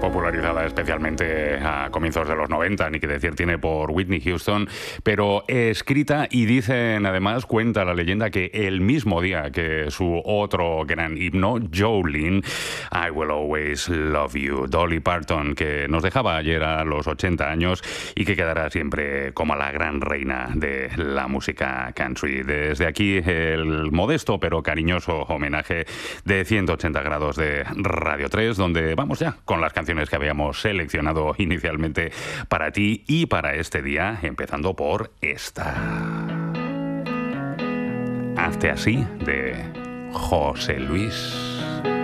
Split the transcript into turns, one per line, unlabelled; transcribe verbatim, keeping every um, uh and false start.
popularizada especialmente a comienzos de los noventa, ni que decir tiene por Whitney Houston, pero escrita y dicen además, cuenta la leyenda que el mismo día que su otro gran himno, Jolene, I Will Always Love You, Dolly Parton, que nos dejaba ayer a los ochenta años y que quedará siempre como la gran reina de la música country. Desde aquí el modesto pero cariñoso homenaje de ciento ochenta grados de Radio tres, donde vamos ya con las canciones que habíamos seleccionado inicialmente para ti y para este día, empezando por esta. Hazte así, de José Luis.